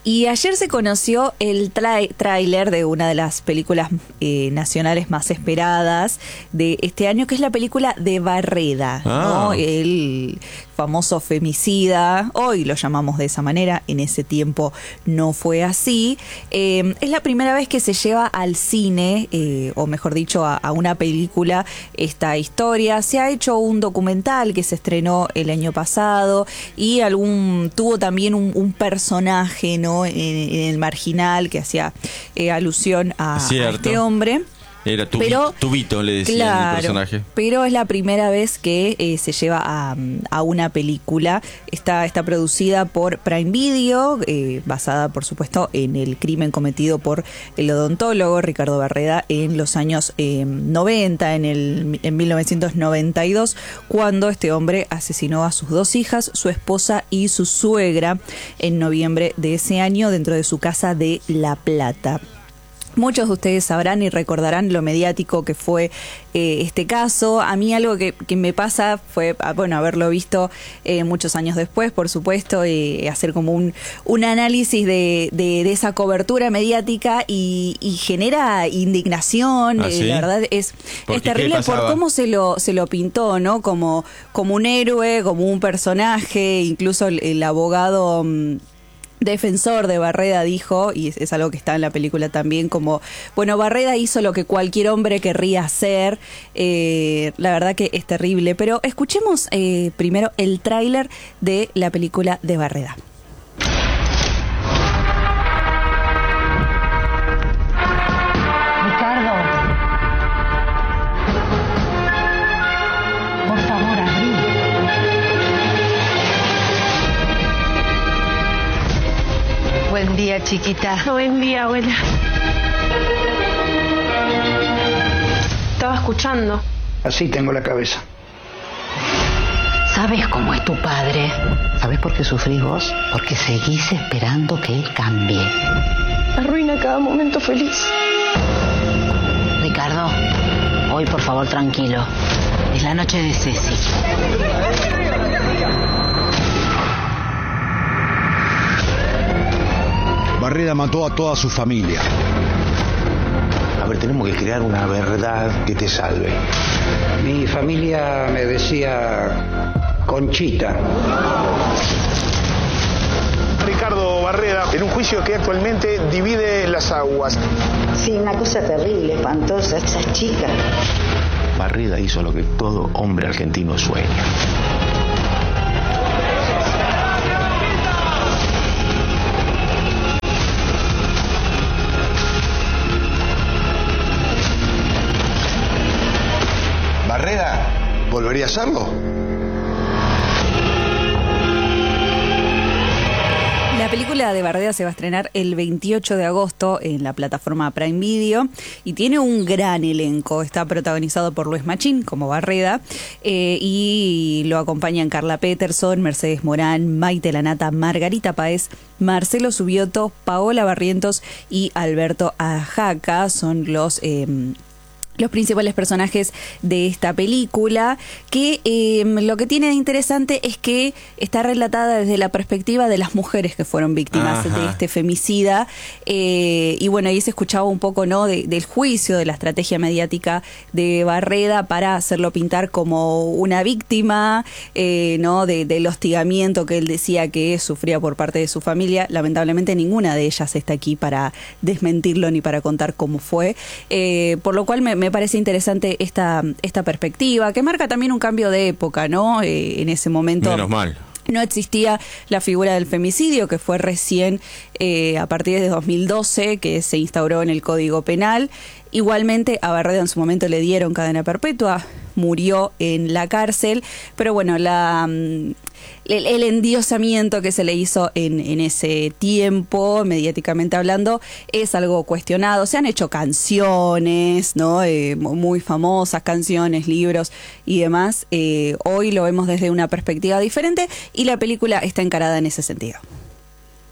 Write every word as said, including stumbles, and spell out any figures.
Y ayer se conoció el tráiler de una de las películas eh, nacionales más esperadas de este año, que es la película de Barreda, ah. ¿no? El famoso femicida, hoy lo llamamos de esa manera, en ese tiempo no fue así. Eh, es la primera vez que se lleva al cine, eh, o mejor dicho, a, a una película, esta historia. Se ha hecho un documental que se estrenó el año pasado y algún tuvo también un, un personaje, ¿no? En, en el marginal que hacía eh, alusión a, a este hombre. Era tu, pero, Tubito, le decía claro, el personaje. Pero es la primera vez que eh, se lleva a, a una película. Está, está producida por Prime Video, eh, basada, por supuesto, en el crimen cometido por el odontólogo Ricardo Barreda en los años eh, noventa, en, el, en mil novecientos noventa y dos, cuando este hombre asesinó a sus dos hijas, su esposa y su suegra, en noviembre de ese año, dentro de su casa de La Plata. Muchos de ustedes sabrán y recordarán lo mediático que fue eh, este caso. A mí algo que, que me pasa fue, bueno, haberlo visto eh, muchos años después, por supuesto, eh, hacer como un, un análisis de, de, de esa cobertura mediática y, y genera indignación. ¿Ah, sí? eh, la verdad es, es terrible por cómo se lo, se lo pintó, ¿no? Como, como un héroe, como un personaje, incluso el, el abogado... Mmm, defensor de Barreda dijo, y es, es algo que está en la película también, como, bueno, Barreda hizo lo que cualquier hombre querría hacer. Eh, la verdad que es terrible, pero escuchemos eh, primero el tráiler de la película de Barreda. Ricardo, por favor, abrí. Buen día, chiquita. Buen día, abuela. Estaba escuchando. Así tengo la cabeza. ¿Sabes cómo es tu padre? ¿Sabes por qué sufrís vos? Porque seguís esperando que él cambie. Arruina cada momento feliz. Ricardo, hoy por favor tranquilo. Es la noche de Ceci. Barreda mató a toda su familia. A ver, tenemos que crear una verdad que te salve. Mi familia me decía Conchita. Ricardo Barreda, en un juicio que actualmente divide las aguas. Sí, una cosa terrible, espantosa, esa chica. Barreda hizo lo que todo hombre argentino sueña. ¿Barreda volvería a hacerlo? La película de Barreda se va a estrenar el veintiocho de agosto en la plataforma Prime Video y tiene un gran elenco. Está protagonizado por Luis Machín como Barreda eh, y lo acompañan Carla Peterson, Mercedes Morán, Maite Lanata, Margarita Páez, Marcelo Subioto, Paola Barrientos y Alberto Ajaca. Son los... Eh, los principales personajes de esta película, que eh, lo que tiene de interesante es que está relatada desde la perspectiva de las mujeres que fueron víctimas Ajá. de este femicida, eh, y bueno, ahí se escuchaba un poco, ¿no?, de, del juicio, de la estrategia mediática de Barreda para hacerlo pintar como una víctima, eh, ¿no?, de, del hostigamiento que él decía que sufría por parte de su familia. Lamentablemente ninguna de ellas está aquí para desmentirlo ni para contar cómo fue, eh, por lo cual me Me parece interesante esta, esta perspectiva, que marca también un cambio de época, ¿no? Eh, en ese momento... Menos mal. No existía la figura del femicidio, que fue recién eh, a partir de dos mil doce, que se instauró en el Código Penal. Igualmente, a Barreda en su momento le dieron cadena perpetua, murió en la cárcel, pero bueno, la... El, el endiosamiento que se le hizo en, en ese tiempo, mediáticamente hablando, es algo cuestionado. Se han hecho canciones, ¿no? Eh, muy famosas, canciones, libros y demás. Eh, hoy lo vemos desde una perspectiva diferente y la película está encarada en ese sentido.